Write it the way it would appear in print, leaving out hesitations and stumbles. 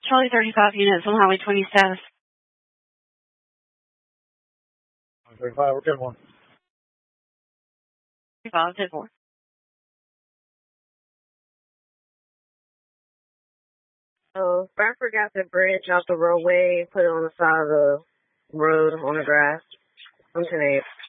Charlie 35 units on Highway 20 status. 35, we're good one. 35, 10-4. So, Bradford got the bridge off the roadway, put it on the side of the road on the grass. I'm 10-8.